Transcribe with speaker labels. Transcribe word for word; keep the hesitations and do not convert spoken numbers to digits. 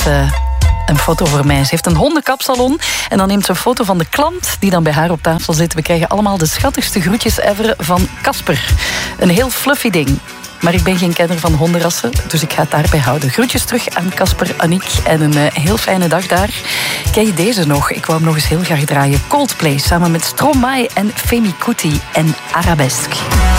Speaker 1: uh, een foto voor mij. Ze heeft een hondenkapsalon en dan neemt ze een foto van de klant die dan bij haar op tafel zit. We krijgen allemaal de schattigste groetjes ever van Casper. Een heel fluffy ding. Maar ik ben geen kenner van hondenrassen, dus ik ga het daarbij houden. Groetjes terug aan Casper, Aniek en een uh, heel fijne dag daar. Ken je deze nog? Ik wou hem nog eens heel graag draaien. Coldplay samen met Stromae en Femi Kuti en Arabesque.